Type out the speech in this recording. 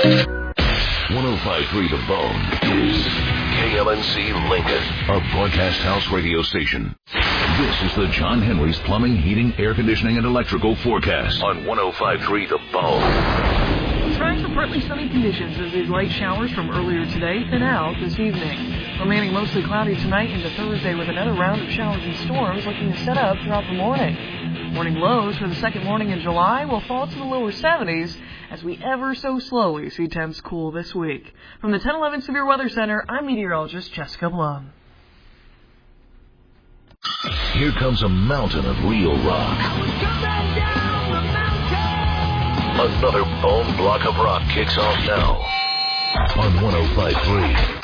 105.3 The Bone is KLNC Lincoln, a broadcast house radio station. This is the John Henry's Plumbing, Heating, Air Conditioning, and Electrical forecast on 105.3 The Bone. Skies for partly sunny conditions as these light showers from earlier today thin out this evening. Remaining mostly cloudy tonight into Thursday with another round of showers and storms looking to set up throughout the morning. Morning lows for the second morning in July will fall to the lower 70s as we ever so slowly see temps cool this week. From the 1011 Severe Weather Center, I'm meteorologist Jessica Blum. Here comes a mountain of real rock. Another bone block of rock kicks off now on 105.3